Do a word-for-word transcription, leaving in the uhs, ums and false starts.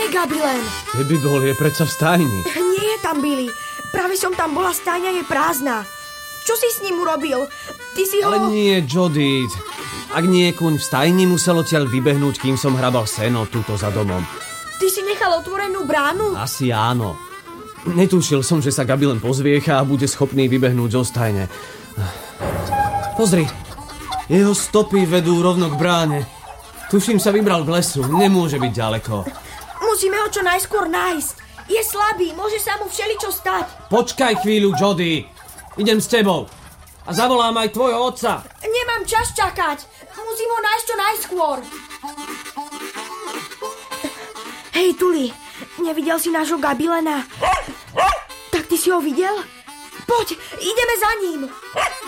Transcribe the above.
Gabilen? Keby bol, je predsa v stajni. Nie je tam, Billy. Práve som tam bola, stajňa je prázdna. Čo si s ním urobil? Ty si ho... Ale nie, Jody. Ak nie kuň v stajni, musel odtiaľ vybehnúť, kým som hrabal seno túto za domom. Ty si nechal otvorenú bránu? Asi áno. Netušil som, že sa Gabilen pozviecha a bude schopný vybehnúť zo stajne. Pozri, jeho stopy vedú rovno k bráne. Tuším, sa vybral k lesu, nemôže byť ďaleko. Musíme ho čo najskôr nájsť. Je slabý, môže sa mu všeličo stať. Počkaj chvíľu, Jody. Idem s tebou. A zavolám aj tvojho otca. Nemám čas čakať. Musím ho nájsť čo najskôr. Hej, Tuli, nevidel si nášho Gabilena? Tak ty si ho videl? Poď, ideme za ním.